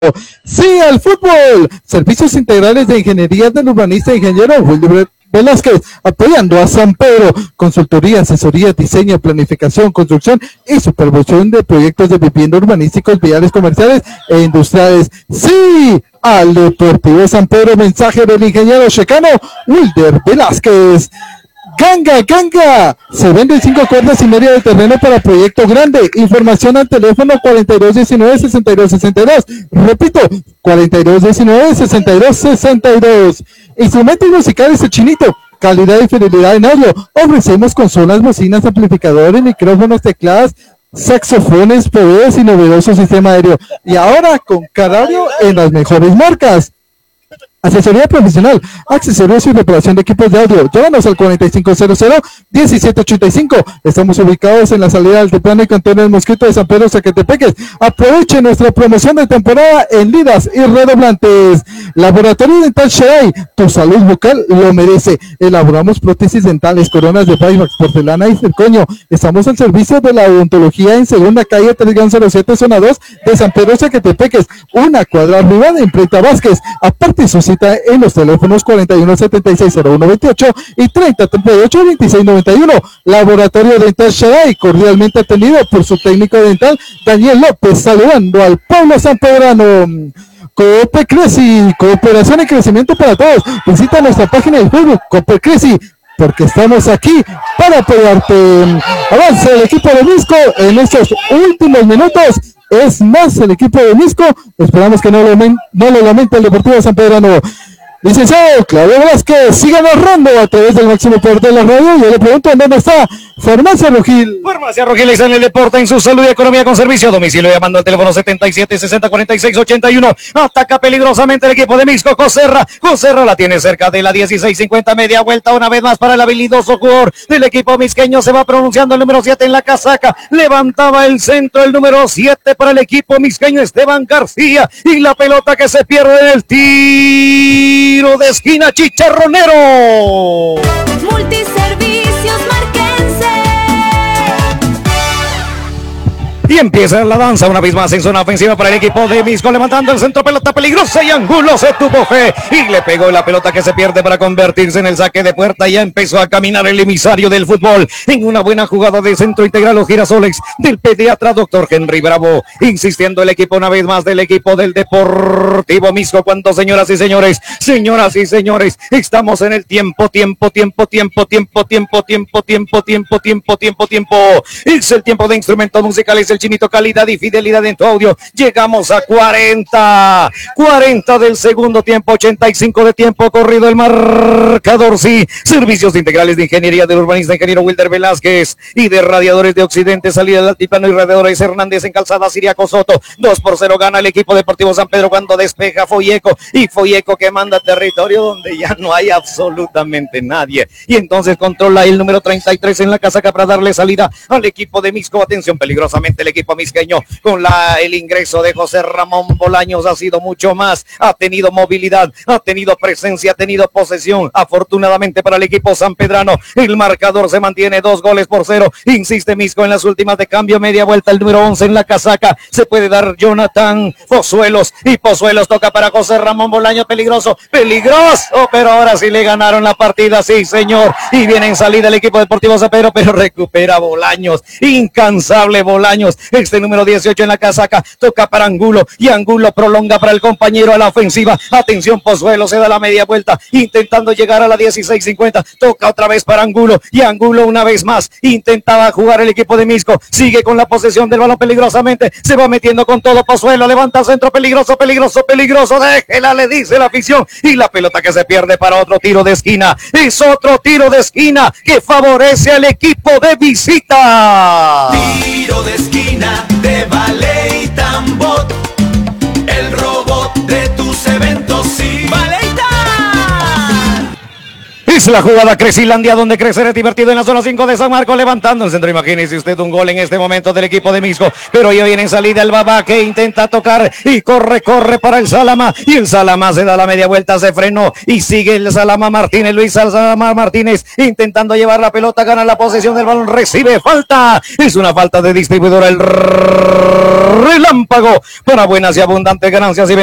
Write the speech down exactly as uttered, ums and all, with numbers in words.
Sí al fútbol. Servicios integrales de ingeniería del urbanista e ingeniero Wilder Velázquez, apoyando a San Pedro. Consultoría, asesoría, diseño, planificación, construcción y supervisión de proyectos de vivienda urbanísticos, viales, comerciales e industriales. Sí al Deportivo San Pedro. Mensaje del ingeniero checano Wilder Velázquez. Ganga, Ganga, se venden cinco cuerdas y media de terreno para proyecto grande. Información al teléfono cuarenta y dos diecinueve sesenta y dos sesenta y dos. Repito, cuarenta y dos diecinueve sesenta y dos sesenta y dos. Instrumentos musicales El Chinito, calidad y fidelidad en audio. Ofrecemos consolas, bocinas, amplificadores, micrófonos, tecladas, saxofones, poderes y novedoso sistema aéreo. Y ahora con Carario en las mejores marcas. Asesoría profesional, accesorios y reparación de equipos de audio. Llámanos al cuarenta y cinco cero cero diecisiete ochenta y cinco. Estamos ubicados en la salida del Altiplano y Cantón del Mosquito de San Pedro, Zacatepeques. Aproveche nuestra promoción de temporada en lidas y redoblantes. Laboratorio Dental Shai, tu salud bucal lo merece. Elaboramos prótesis dentales, coronas de Payback, porcelana y circonio. Estamos al servicio de la odontología en segunda calle tres cero siete, zona dos de San Pedro, Zacatepeques. Una cuadra arriba de Imprenta Vázquez. Aparte sus en los teléfonos cuarenta y uno setenta y seis cero uno veintiocho y treinta treinta y ocho veintiséis noventa y uno. Laboratorio Dental Shai, cordialmente atendido por su técnico dental Daniel López, saludando al pueblo sanpedrano. Cooper Creci, cooperación y crecimiento para todos. Visita nuestra página de Facebook Cooper Creci, porque estamos aquí para apoyarte. Avanza el equipo de Misco en estos últimos minutos. Es más el equipo de Misco. Esperamos que no lo, no lo lamente el Deportivo Sanpedrano. Licenciado Claudio Velázquez, sigan narrando a través del máximo poder de la radio. Yo le pregunto en dónde está Farmacia Rogil. Farmacia Rogil está en el deporte, en su salud y economía con servicio a domicilio, llamando al teléfono setenta y siete sesenta cuarenta y seis ochenta y uno. Ataca peligrosamente el equipo de Misco. Joserra, Joserra la tiene cerca de la dieciséis cincuenta, media vuelta una vez más para el habilidoso jugador del equipo misqueño. Se va pronunciando el número siete en la casaca. Levantaba el centro el número siete para el equipo misqueño, Esteban García. Y la pelota que se pierde en el tiro de esquina, Chicharronero. Multiservicios Marquense. Y empieza la danza una vez más en zona ofensiva para el equipo de Misco, levantando el centro, pelota peligrosa y Angulo se tuvo fe y le pegó la pelota que se pierde para convertirse en el saque de puerta. Ya empezó a caminar el emisario del fútbol en una buena jugada de centro integral los girasoles del pediatra doctor Henry Bravo, insistiendo el equipo una vez más del equipo del Deportivo Misco. Cuando, señoras y señores, señoras y señores, estamos en el tiempo, tiempo, tiempo, tiempo, tiempo, tiempo, tiempo, tiempo, tiempo, tiempo, tiempo, tiempo. Es el tiempo de instrumentos musicales, el Chinito, calidad y fidelidad en tu audio. Llegamos a cuarenta, cuarenta del segundo tiempo, ochenta y cinco de tiempo corrido el marcador. Sí, servicios integrales de ingeniería del urbanista ingeniero Wilder Velázquez y de radiadores de Occidente, salida del Altiplano y radiadores Hernández en calzada Siriaco Soto. dos por cero gana el equipo deportivo San Pedro cuando despeja Foyeco, y Foyeco que manda territorio donde ya no hay absolutamente nadie, y entonces controla el número treinta y tres en la casaca para darle salida al equipo de Misco. Atención peligrosamente el equipo misqueño con la, el ingreso de José Ramón Bolaños. Ha sido mucho más, ha tenido movilidad, ha tenido presencia, ha tenido posesión. Afortunadamente para el equipo sanpedrano el marcador se mantiene dos goles por cero. Insiste Misco en las últimas de cambio, media vuelta el número once en la casaca, se puede dar Jonathan Pozuelos, y Pozuelos toca para José Ramón Bolaños, peligroso, peligroso, pero ahora sí le ganaron la partida, sí señor, y viene en salida el equipo deportivo San Pedro, pero recupera Bolaños, incansable Bolaños. Este número dieciocho en la casaca toca para Angulo, y Angulo prolonga para el compañero a la ofensiva. Atención, Pozuelo se da la media vuelta intentando llegar a la dieciséis cincuenta, toca otra vez para Angulo, y Angulo una vez más intentaba jugar el equipo de Misco. Sigue con la posesión del balón peligrosamente, se va metiendo con todo Pozuelo, levanta centro peligroso, peligroso, peligroso, déjela, le dice la afición, y la pelota que se pierde para otro tiro de esquina. Es otro tiro de esquina que favorece al equipo de visita. Tiro de esquina de Ballet y Tambot, el robot de tus eventos, sí. Ballet. Es la jugada Crecilandia, donde crecer es divertido en la zona cinco de San Marcos, levantando el centro. Imagínese usted un gol en este momento del equipo de Misco, pero ya viene en salida el Babá, que intenta tocar y corre, corre para el Salama, y el Salama se da la media vuelta, se frenó y sigue el Salama Martínez, Luis Salama Martínez intentando llevar la pelota, gana la posesión del balón, recibe falta, es una falta de distribuidora, el relámpago para buenas y abundantes ganancias y